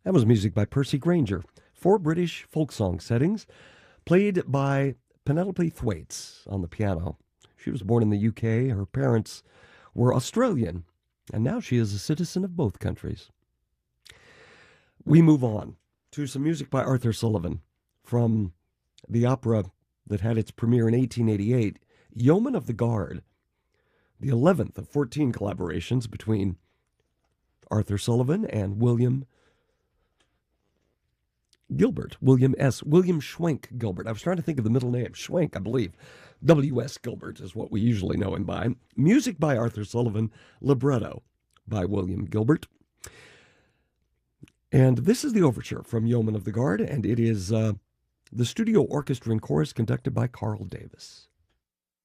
That was music by Percy Grainger. 4 British folk song settings, played by Penelope Thwaites on the piano. She was born in the UK. Her parents were Australian, and now she is a citizen of both countries. We move on to some music by Arthur Sullivan from the opera that had its premiere in 1888, Yeoman of the Guard, the 11th of 14 collaborations between Arthur Sullivan and William Gilbert, William Schwenk Gilbert. I was trying to think of the middle name. Schwenk, I believe. W.S. Gilbert is what we usually know him by. Music by Arthur Sullivan, libretto by William Gilbert. And this is the overture from Yeoman of the Guard, and it is the studio orchestra and chorus conducted by Carl Davis.